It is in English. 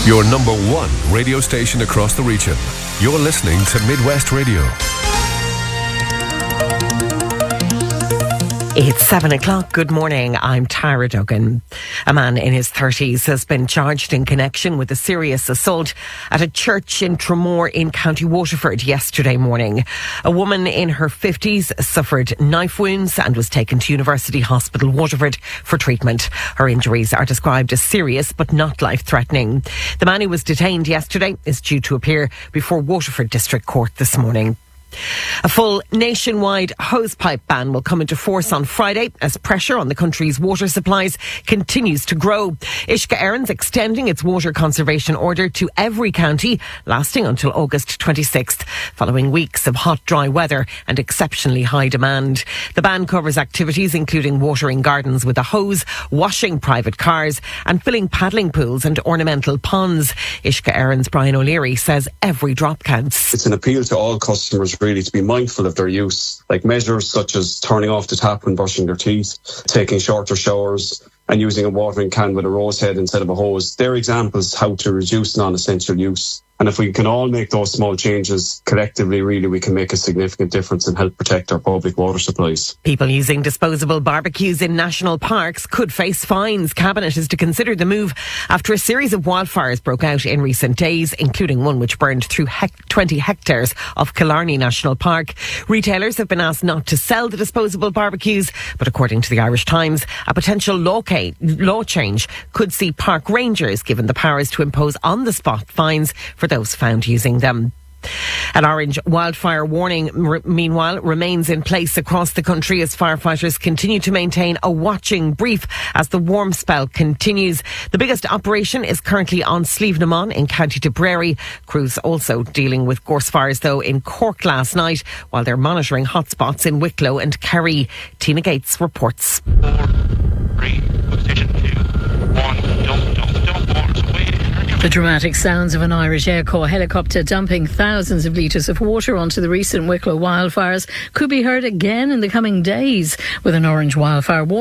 Your number one radio station across the region. You're listening to Midwest Radio. It's 7 o'clock. Good morning. I'm Tara Duggan. A man in his 30s has been charged in connection with a serious assault at a church in Tramore in County Waterford yesterday morning. A woman in her 50s suffered knife wounds and was taken to University Hospital Waterford for treatment. Her injuries are described as serious but not life-threatening. The man who was detained yesterday is due to appear before Waterford District Court this morning. A full nationwide hosepipe ban will come into force on Friday as pressure on the country's water supplies continues to grow. Uisce Éireann's extending its water conservation order to every county, lasting until August 26th, following weeks of hot, dry weather and exceptionally high demand. The ban covers activities including watering gardens with a hose, washing private cars and filling paddling pools and ornamental ponds. Uisce Éireann's Brian O'Leary says every drop counts. It's an appeal to all customers really to be mindful of their use, like measures such as turning off the tap when brushing their teeth, taking shorter showers and using a watering can with a rose head instead of a hose. They're examples how to reduce non-essential use. And if we can all make those small changes collectively, really, we can make a significant difference and help protect our public water supplies. People using disposable barbecues in national parks could face fines. Cabinet is to consider the move after a series of wildfires broke out in recent days, including one which burned through 20 hectares of Killarney National Park. Retailers have been asked not to sell the disposable barbecues, but according to the Irish Times, a potential law change could see park rangers given the powers to impose on-the-spot fines for those found using them. An orange wildfire warning, meanwhile, remains in place across the country as firefighters continue to maintain a watching brief as the warm spell continues. The biggest operation is currently on Slievenamon in County Tipperary. Crews also dealing with gorse fires, though, in Cork last night, while they're monitoring hotspots in Wicklow and Kerry. Tina Gates reports. 4, 3, position 2, 1, dump. The dramatic sounds of an Irish Air Corps helicopter dumping thousands of litres of water onto the recent Wicklow wildfires could be heard again in the coming days, with an orange wildfire warning